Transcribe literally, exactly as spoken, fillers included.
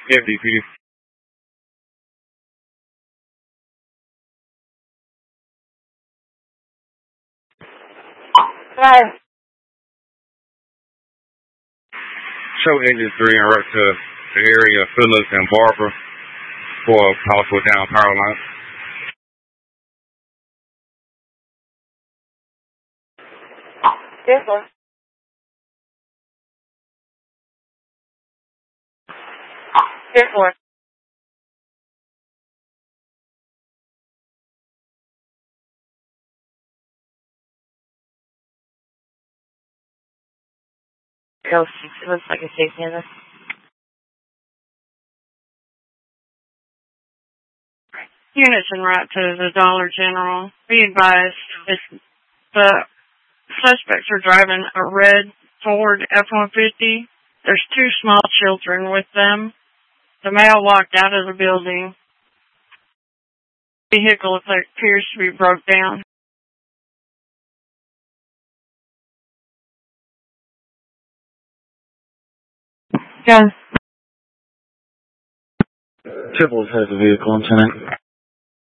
Yeah, D P D. Hi. Show engine three and right to the area of Phillips and Barbara for a possible down power line. This one. This one. No, it looks like a safe handler. Units en route to the Dollar General. Be advised, if the suspects are driving a red Ford F one fifty. There's two small children with them. The male walked out of the building. The vehicle appears to be broke down. Gun. Triples has a vehicle, Lieutenant.